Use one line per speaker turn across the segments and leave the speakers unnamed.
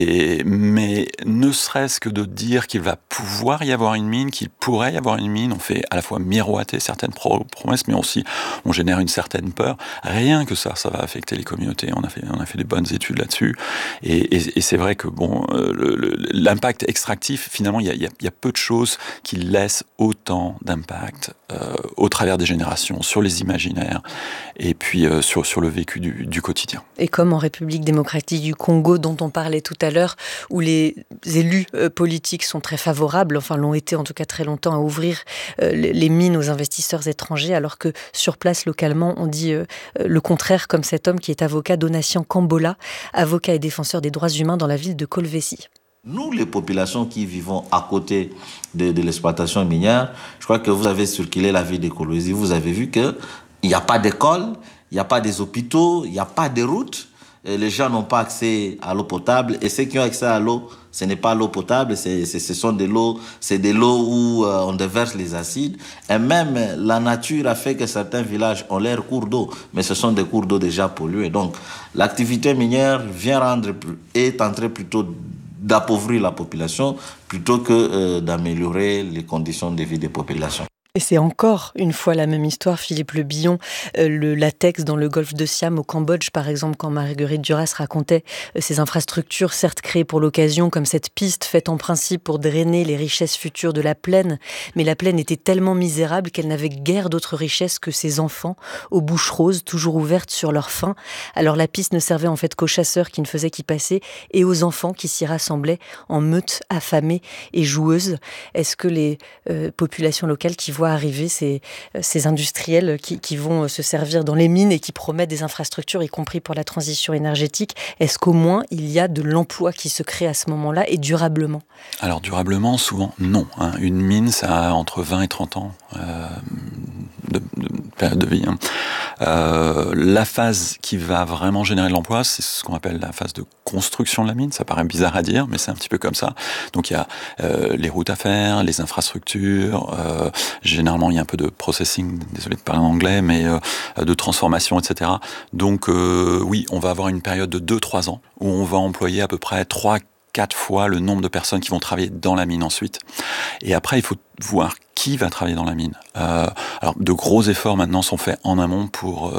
Mais ne serait-ce que de dire qu'il va pouvoir y avoir une mine, qu'il pourrait y avoir une mine, on fait à la fois miroiter certaines promesses, mais aussi on génère une certaine peur. Rien que ça va affecter les communautés. On a fait des bonnes études là-dessus. Et c'est vrai que l'impact extractif, finalement, il y a peu de choses qui laissent autant d'impact au travers des générations, sur les imaginaires, et puis sur le vécu du quotidien.
Et comme en République démocratique du Congo, dont on parlait tout à l'heure, où les élus politiques sont très favorables, enfin l'ont été en tout cas très longtemps, à ouvrir les mines aux investisseurs étrangers, alors que sur place, localement, on dit le contraire, comme cet homme qui est avocat, Donatien Kambola, avocat et défenseur des droits humains dans la ville de Kolwezi.
Nous, les populations qui vivons à côté de l'exploitation minière, je crois que vous avez circulé la ville de Kolwezi, vous avez vu qu'il n'y a pas d'école, il n'y a pas des hôpitaux, il n'y a pas de routes. Les gens n'ont pas accès à l'eau potable. Et ceux qui ont accès à l'eau, ce n'est pas l'eau potable, c'est de l'eau où on déverse les acides. Et même la nature a fait que certains villages ont leurs cours d'eau, mais ce sont des cours d'eau déjà pollués. Donc l'activité minière est en train plutôt d'appauvrir la population plutôt que d'améliorer les conditions de vie des populations.
Et c'est encore une fois la même histoire, Philippe Le Billon, le latex dans le golfe de Siam au Cambodge, par exemple, quand Marguerite Duras racontait ces infrastructures, certes créées pour l'occasion, comme cette piste faite en principe pour drainer les richesses futures de la plaine, mais la plaine était tellement misérable qu'elle n'avait guère d'autres richesses que ses enfants, aux bouches roses, toujours ouvertes sur leur faim. Alors la piste ne servait en fait qu'aux chasseurs qui ne faisaient qu'y passer et aux enfants qui s'y rassemblaient en meutes affamées et joueuses. Est-ce que les populations locales qui voient arriver ces industriels qui vont se servir dans les mines et qui promettent des infrastructures, y compris pour la transition énergétique, est-ce qu'au moins il y a de l'emploi qui se crée à ce moment-là et durablement ?
Alors durablement, souvent non. Une mine, ça a entre 20 et 30 ans de période de vie. La phase qui va vraiment générer de l'emploi, c'est ce qu'on appelle la phase de construction de la mine. Ça paraît bizarre à dire, mais c'est un petit peu comme ça. Donc il y a les routes à faire, les infrastructures, généralement il y a un peu de processing, désolé de parler en anglais, mais de transformation, etc. Donc oui, on va avoir une période de 2-3 ans où on va employer à peu près 3-4 fois le nombre de personnes qui vont travailler dans la mine ensuite. Et après, il faut voir qui va travailler dans la mine. Alors, de gros efforts maintenant sont faits en amont pour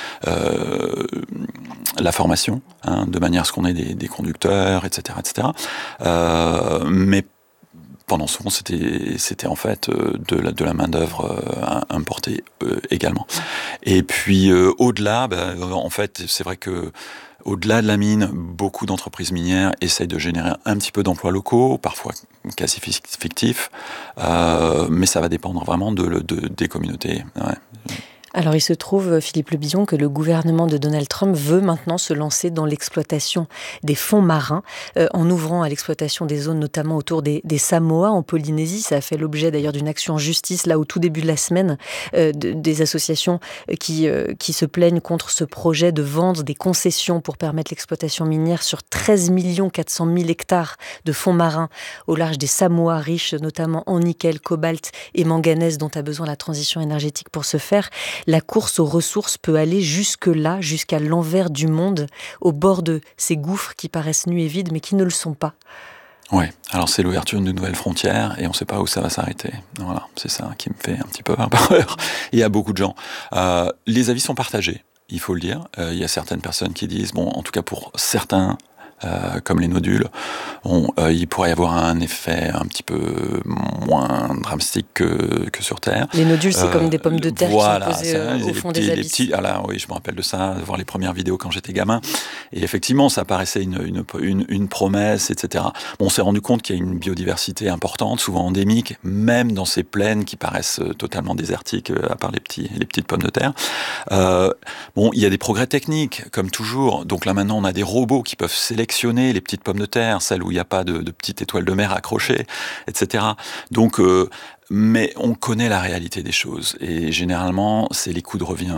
la formation, de manière à ce qu'on ait des conducteurs, etc., etc. Mais pendant ce temps, c'était en fait de la main-d'œuvre importée également. Et puis, au-delà, en fait, c'est vrai que au-delà de la mine, beaucoup d'entreprises minières essayent de générer un petit peu d'emplois locaux, parfois quasi fictifs, mais ça va dépendre vraiment des communautés. Ouais.
Alors il se trouve, Philippe Le Billon, que le gouvernement de Donald Trump veut maintenant se lancer dans l'exploitation des fonds marins, en ouvrant à l'exploitation des zones notamment autour des Samoa en Polynésie. Ça a fait l'objet d'ailleurs d'une action en justice là au tout début de la semaine, des associations qui se plaignent contre ce projet de vendre des concessions pour permettre l'exploitation minière sur 13 400 000 hectares de fonds marins au large des Samoa, riches notamment en nickel, cobalt et manganèse dont a besoin la transition énergétique pour se faire. La course aux ressources peut aller jusque-là, jusqu'à l'envers du monde, au bord de ces gouffres qui paraissent nus et vides, mais qui ne le sont pas.
Oui, alors c'est l'ouverture de nouvelles frontières et on ne sait pas où ça va s'arrêter. Voilà, c'est ça qui me fait un petit peu peur. Il y a beaucoup de gens. Les avis sont partagés, il faut le dire. Il y a certaines personnes qui disent, bon, en tout cas pour certains, comme les nodules, il pourrait y avoir un effet un petit peu moins dramatique que sur Terre.
Les nodules, c'est comme des pommes de terre
voilà,
qui sont posées au fond des abysses.
Oui, je me rappelle de ça, de voir les premières vidéos quand j'étais gamin. Et effectivement, ça paraissait une promesse, etc. Bon, on s'est rendu compte qu'il y a une biodiversité importante, souvent endémique, même dans ces plaines qui paraissent totalement désertiques, à part les petites pommes de terre. Bon, il y a des progrès techniques, comme toujours. Donc là, maintenant, on a des robots qui peuvent sélectionner les petites pommes de terre, celles où il n'y a pas de petites étoiles de mer accrochées, etc. Donc, mais on connaît la réalité des choses et généralement, c'est les coûts de revient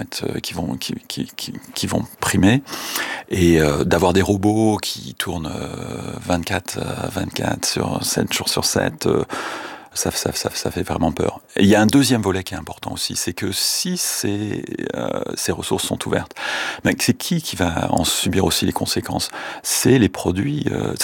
qui vont primer et d'avoir des robots qui tournent 24 sur 7 jours sur 7. Ça fait vraiment peur. Et il y a un deuxième volet qui est important aussi, c'est que si ces ressources sont ouvertes, c'est qui va en subir aussi les conséquences? C'est les produits,